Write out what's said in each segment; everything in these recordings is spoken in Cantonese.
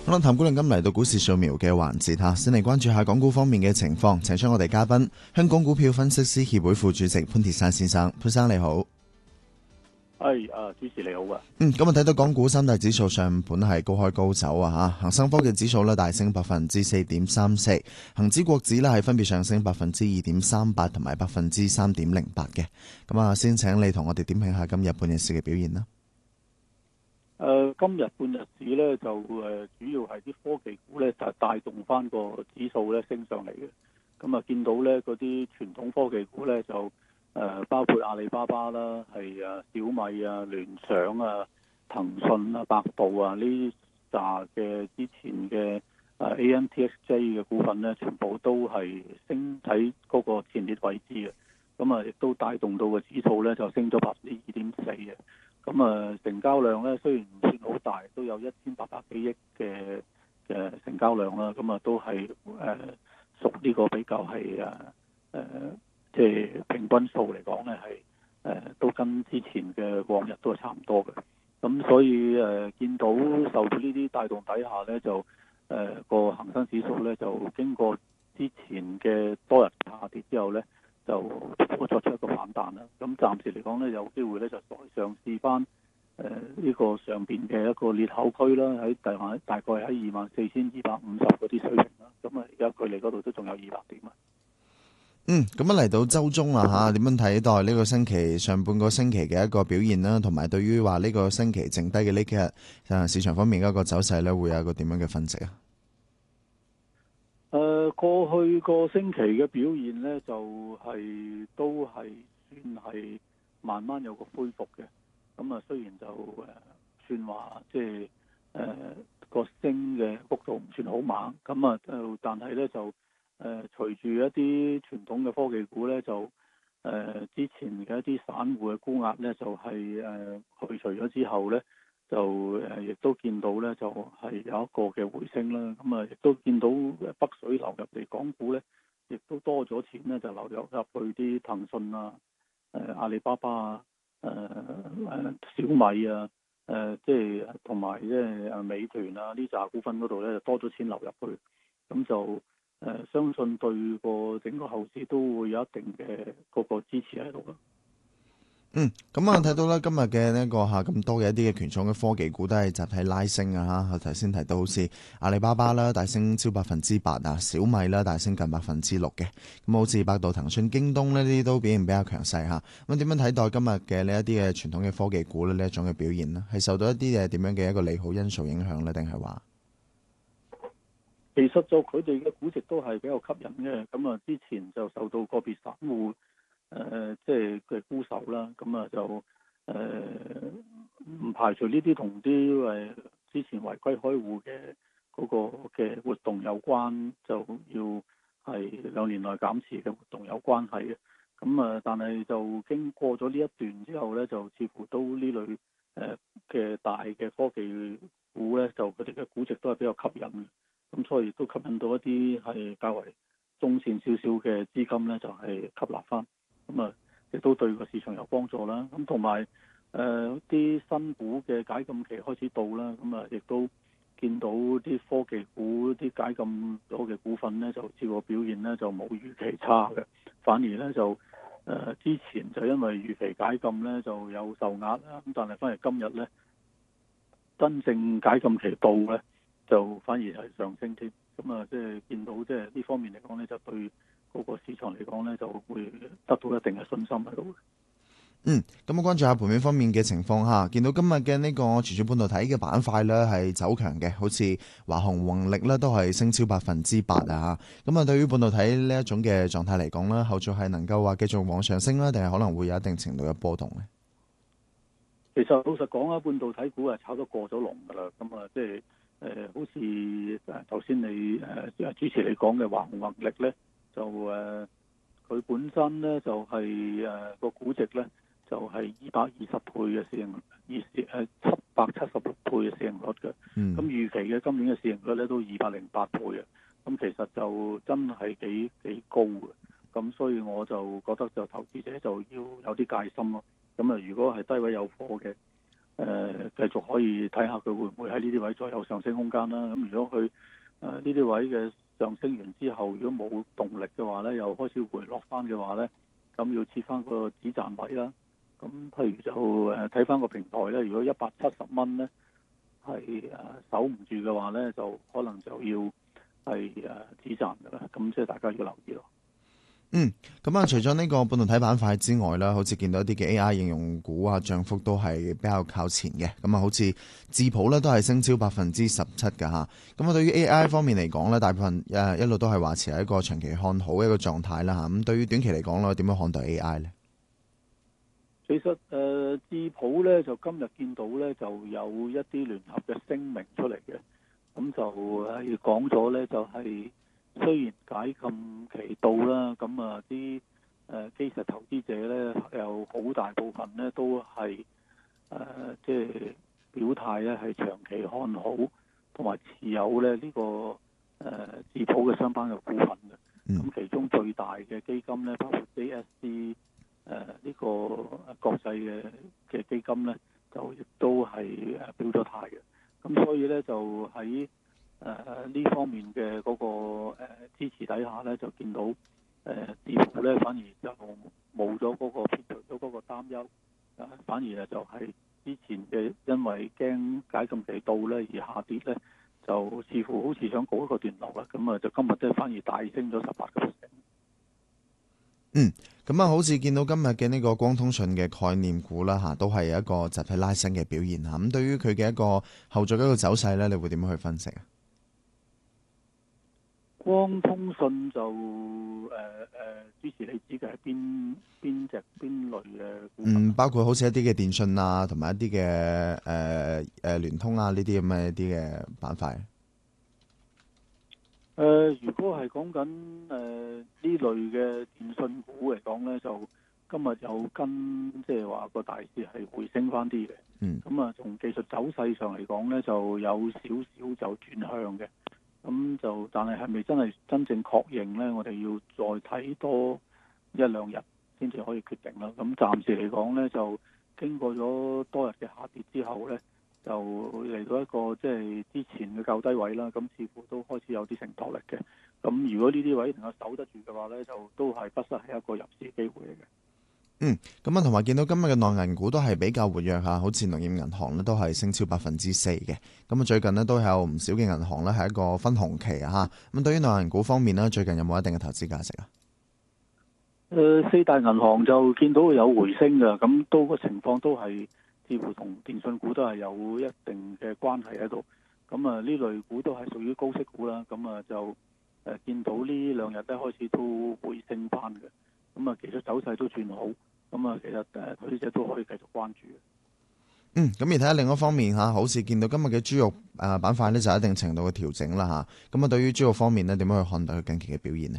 好啦，譚姑娘今嚟到股市掃描嘅環節吓，先嚟關注下港股方面嘅情況。請出我哋嘉賓，香港股票分析師協會副主席潘鐵珊先生。潘生你好。 係主持你好啊。 今日睇到港股三大指數上盤係高開高走啊吓，恒生科技指數咧大升4.34%，恒指國指咧係分別上升2.38%同埋3.08%嘅。咁啊，先請你同我哋點評下今日半日市嘅表現啦。 今日半日市咧就主要係啲科技股咧就帶動翻個指數咧升上嚟嘅。咁啊見到咧嗰啲傳統科技股咧就包括阿里巴巴啦，係小米啊、聯想啊、騰訊啊、百度啊呢紮嘅之前嘅AMTXJ 嘅股份咧，全部都係升喺嗰個前列位置嘅。咁啊亦都帶動到個指數咧就升咗2.4%嘅。咁啊，成交量咧雖然唔算好大，都有1800幾億嘅成交量啦。咁啊，都係屬呢個比較係即係平均數嚟講咧，係都跟之前嘅往日都係差唔多嘅。咁所以見到受到呢啲帶動底下咧，就個恒生指數咧就經過之前嘅多日下跌之後咧，就作出一個反彈啦。咁暫時嚟講咧，有機會咧就再嘗試翻呢個上邊嘅一個裂口區啦，喺大概喺24,250嗰啲水平啦。咁啊，而家距離嗰度都仲有200點啊。 咁樣嚟到周中啦吓，點樣睇待呢個星期上半個星期嘅一個表現啦，同埋對於話呢個星期剩低嘅呢幾日市場方面嘅一個走勢咧，會有一個點樣嘅分析啊？ 過去個星期嘅表現咧，就都係算係慢慢有個恢復嘅。咁啊，雖然就算話即係個升嘅幅度唔算好猛，咁啊但係咧就隨住一啲傳統嘅科技股咧，就之前嘅一啲散戶嘅沽壓咧，就係去除咗之後咧，就亦都見到咧，就係有一個嘅回升啦。咁啊，亦都見到北水流入嚟港股咧，亦都多咗錢咧，就流入去啲騰訊啊、阿里巴巴啊、小米啊、即係同埋即係美團啊呢紮股份嗰度咧，就多咗錢流入去，咁就相信對個整個後市都會有一定嘅嗰個支持喺度咯。 咁啊睇到啦，今日嘅呢個咁多嘅一啲嘅權重嘅科技股都係集體拉升啊吓。頭先提到好似阿里巴巴啦，大升超8%啊，小米啦大升近6%嘅。咁好似百度、騰訊、京東呢啲都表現比較強勢吓。咁點樣睇待今日嘅呢一啲嘅傳統嘅科技股咧呢一種嘅表現呢？係受到一啲嘅點樣嘅一個利好因素影響呢？定係話？ 其實就佢哋嘅估值都係比較吸引嘅。咁啊，之前就受到個別散戶即係嘅沽售啦。咁啊就唔排除呢啲同啲之前違規開戶嘅嗰個嘅活動有關，就要係2年內減持嘅活動有關係嘅。咁啊，但係就經過咗呢一段之後咧，就似乎都呢類嘅大嘅科技股咧，就佢哋嘅估值都係比較吸引嘅。咁所以亦都吸引到一啲係較為中線少少嘅資金咧，就係吸納翻。咁啊，亦都對個市場有幫助啦。咁同埋啲新股嘅解禁期開始到啦。咁啊，亦都見到啲科技股啲解禁咗嘅股份咧，就似個表現咧就冇預期差嘅，反而咧就之前就因為預期解禁咧就有受壓啦。咁但係反而今日咧真正解禁期到咧，就反而係上升添。咁啊，即係見到即係呢方面嚟講咧，就對嗰個市場嚟講咧，就會得到一定嘅信心喺度。 咁我關注下盤面方面嘅情況下，見到今日嘅呢個傳統半導體嘅板塊咧係走強嘅，好似華虹宏力咧都係升超8%啊。咁啊，對於半導體呢一種嘅狀態嚟講咧，後續係能夠話繼續往上升啦，定係可能會有一定程度嘅波動咧？ 其實老實講啊，半導體股係炒得過咗龍噶啦。咁啊，即係好似頭先你主持你講嘅華虹宏力咧，就佢本身咧就係個估值咧就係220倍嘅市盈率，776倍嘅市盈率嘅。咁預期嘅今年嘅市盈率咧都208倍嘅。咁其實就真係幾高嘅。咁所以我就覺得就投資者就要有啲戒心咯。咁啊，如果係低位有貨嘅， 繼續可以睇下佢會唔會喺呢啲位再有上升空間啦。咁如果佢呢啲位嘅上升完之後，如果冇動力嘅話呢，又開始回落翻嘅話呢，咁要設翻個止賺位啦。咁譬如就睇翻個平台呢，如果170蚊呢係守唔住嘅話呢，就可能就要係止賺㗎啦。咁即係大家要留意咯。 咁啊，除咗呢個半導體板塊之外啦，好似見到一啲嘅 AI 應用股啊，漲幅都係比較靠前嘅。咁啊，好似智譜咧都係升超17%㗎嚇。咁啊，對於 AI 方面嚟講咧，大部分一路都係維持喺一個長期看好嘅一個狀態啦嚇。咁對於短期嚟講咧，點樣看待 AI 咧？ 其實智譜咧就今日見到咧就有一啲聯合嘅聲明出嚟嘅，咁就講咗咧就係雖然解禁期到啦，咁啊啲基石投資者咧有好大部分咧都係即係表態咧係長期看好，同埋持有咧呢個智譜嘅相關嘅股份嘅。咁其中最大嘅基金咧包括 JSC。呢個國際嘅基金咧，就亦都係表咗態嘅。咁所以咧就喺呢方面嘅嗰個支持底下咧，就見到似乎咧反而就冇咗嗰個撇除咗嗰個擔憂，反而就係之前嘅因為驚解禁期到咧而下跌咧，就似乎好似想告一個段落啦。咁啊就今日咧反而大升咗18%。 咁啊，好似見到今日嘅呢個光通訊嘅概念股啦嚇，都係有一個集體拉升嘅表現嚇。咁對於佢嘅一個後續嘅一個走勢咧，你會點樣去分析啊？ 光通訊就支持你指嘅係邊類嘅股份？ 包括好似一啲嘅電訊啊，同埋一啲嘅聯通啊呢啲咁嘅一啲嘅板塊。 如果係講緊呢類嘅電訊股嚟講呢，就今日有跟即係話個大市係回升翻啲嘅。咁啊，從技術走勢上嚟講呢，就有少少就轉向嘅。咁就但係咪真係真正確認呢？我哋要再睇多一兩日先至可以決定啦。咁暫時嚟講呢，就經過咗多日嘅下跌之後呢，就嚟到一個即係之前嘅較低位啦，咁似乎都開始有啲承托力嘅。咁如果呢啲位能夠守得住嘅話呢，就都係不失係一個入市機會嚟嘅。 咁啊，同埋見到今日嘅內銀股都係比較活躍嚇，好似農業銀行咧都係升超4%嘅。咁啊，最近呢都有唔少嘅銀行咧係一個分紅期啊嚇。咁對於內銀股方面呢，最近有冇一定嘅投資價值啊？ 四大銀行就見到有回升嘅，咁都個情況都係似乎同電訊股都係有一定嘅關係喺度。咁啊，呢類股都係屬於高息股啦。咁啊就見到呢兩日咧開始都回升翻嘅。咁啊，其實走勢都算好。咁啊，其實投資者都可以繼續關注嘅。 咁而睇下另一方面嚇，好似見到今日嘅豬肉板塊呢，就有一定程度嘅調整啦嚇。咁啊，對於豬肉方面呢，點樣去看待佢近期嘅表現呢？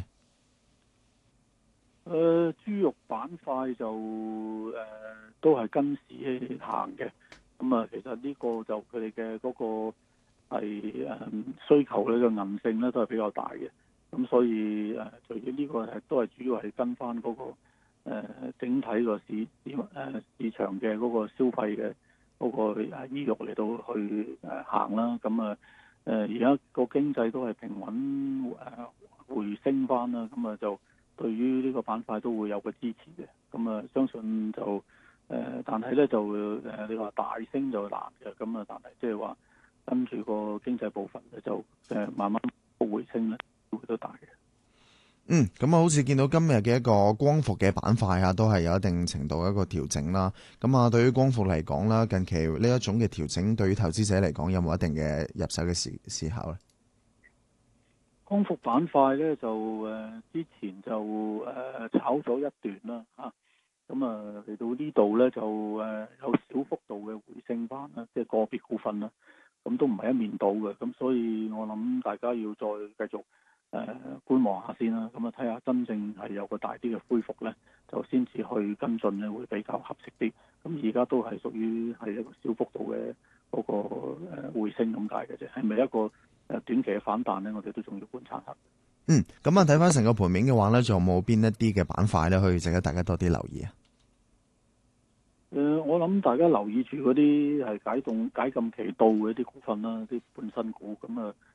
豬肉板塊就都係跟市行嘅。咁啊，其實呢個就佢哋嘅嗰個係需求呢個韌性咧都係比較大嘅。咁所以隨住呢個都係主要係跟翻嗰個整體個市場嘅嗰個消費嘅嗰個意欲嚟到去行啦。咁啊而家個經濟都係平穩回升翻啦。咁啊就對於呢個板塊都會有個支持嘅。咁啊相信就但係咧就你話大升就難嘅。咁啊但係即係話跟住個經濟部分咧就慢慢回升咧會都大嘅。 咁啊，好似見到今日嘅一個光伏嘅板塊啊，都係有一定程度一個調整啦。咁啊，對於光伏嚟講啦，近期呢一種嘅調整，對於投資者嚟講，有冇一定嘅入手嘅時候咧？ 光伏板塊咧就之前就炒咗一段啦嚇。咁啊嚟到呢度咧就有小幅度嘅回升翻啦，即係個別股份啦。咁都唔係一面倒嘅。咁所以我諗大家要再繼續觀望下先啦。咁啊睇下真正係有個大啲嘅恢復咧，就先至去跟進咧，會比較合適啲。咁而家都係屬於係一個小幅度嘅嗰個回升咁解嘅啫，係咪一個短期嘅反彈咧？我哋都仲要觀察下。 咁啊睇翻成個盤面嘅話咧，仲有冇邊一啲嘅板塊咧，可以值得大家多啲留意啊？ 我諗大家留意住嗰啲係解禁期到嘅一啲股份啦，啲半新股咁啊，